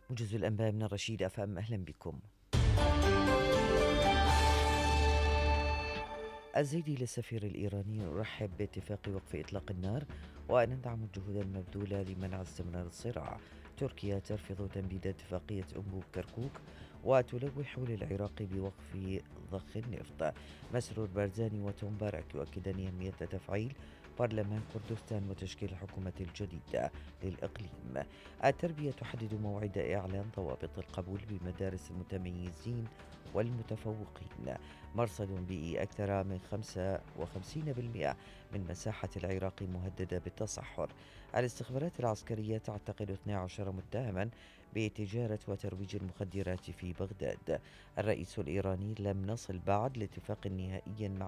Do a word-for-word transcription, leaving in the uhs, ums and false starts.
موجز الأنباء من الرشيد أف أم، أهلا بكم. الزيدي للسفير الإيراني يرحب باتفاق وقف إطلاق النار وندعم الجهود المبذولة لمنع استمرار الصراع. تركيا ترفض تمديد اتفاقية أنبوب كركوك وتلوح للعراق بوقف ضخ النفط. مسرور بارزاني وتوم بارك يؤكدان أهمية تفعيل برلمان كردستان وتشكيل الحكومة الجديدة للإقليم. التربية تحدد موعد إعلان ضوابط القبول بمدارس المتميزين والمتفوقين. مرصد بيئي أكثر من خمسة وخمسين بالمئة من مساحة العراق مهددة بالتصحر. الاستخبارات العسكرية تعتقل اثنا عشر متهما بتجارة وترويج المخدرات في بغداد. الرئيس الإيراني: لم نصل بعد لاتفاق نهائي مع